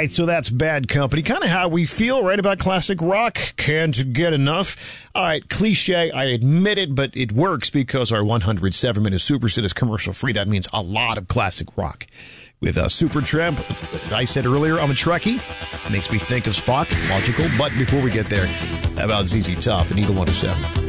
right, so that's Bad Company. Kind of how we feel, right, about classic rock. Can't get enough. All right, cliche, I admit it, but it works because our 107-minute Super Sit is commercial-free. That means a lot of classic rock. With Supertramp, I said earlier, I'm a Trekkie. Makes me think of Spock. It's logical. But before we get there, how about ZZ Top and Eagle 107?